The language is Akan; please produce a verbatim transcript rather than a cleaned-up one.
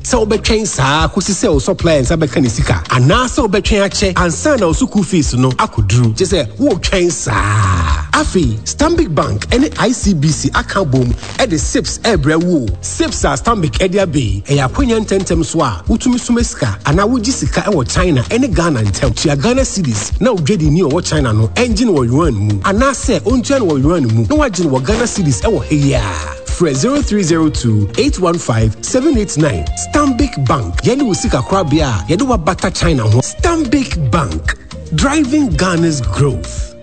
So between sa kusi se o suppliers abeka ni sika. Anasa o between ache ansa na osuku fees no akudru. Je say wo twen sa. Afi Stanbic Bank any I C B C account boom at the sips ebre wo. Sips are Stanbic Edia Bay. E akonya ntentem so a utumi sumesika ana wuji sika e wo China any Ghana ntem. Tia Ghana cedis na udredi ni o China no engine wo yuan mu. Ana se ontua wo yuan mu. No wagin wo Ghana cedis e wo heya. Fre zero three zero two eight one five seven eight nine. Stanbic Bank. Yeni usika krabia. Yedu wa bata China ho. Stanbic Bank. Driving Ghana's growth.